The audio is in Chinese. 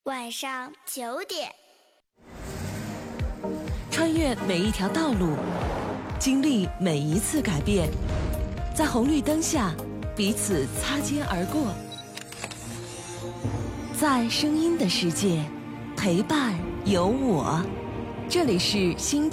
晚上9点。 穿越每一条道路，经历每一次改变，在红绿灯下彼此擦肩而过，在声音的世界陪伴有我。这里是星